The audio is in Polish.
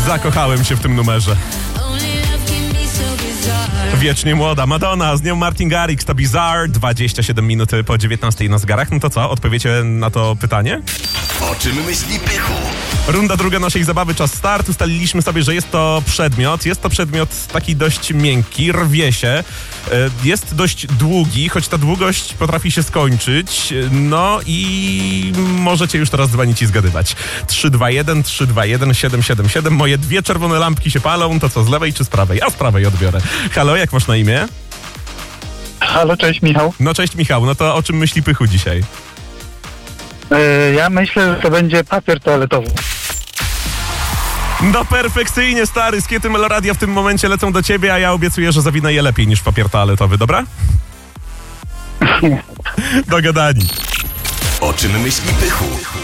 Zakochałem się w tym numerze. Wiecznie młoda Madonna, z nią Martin Garrix, to Bizarre, 27 minut po 19 na zegarach. No to co, odpowiecie na to pytanie? O czym myśli Pychu? Runda druga naszej zabawy, czas start. Ustaliliśmy sobie, że jest to przedmiot. Jest to przedmiot taki dość miękki, rwie się. Jest dość długi, choć ta długość potrafi się skończyć. No i możecie już teraz dzwonić i zgadywać. 321 321 777. Moje dwie czerwone lampki się palą. To co, z lewej czy z prawej? A z prawej odbiorę. Halo, jak masz na imię? Halo, cześć Michał. No cześć Michał, no to o czym myśli Pychu dzisiaj? Ja myślę, że to będzie papier toaletowy. No perfekcyjnie, stary. Skiety Meloradia w tym momencie lecą do ciebie, a ja obiecuję, że zawinę je lepiej niż papier toaletowy, dobra? Dogadani. O czym myśli Pychu?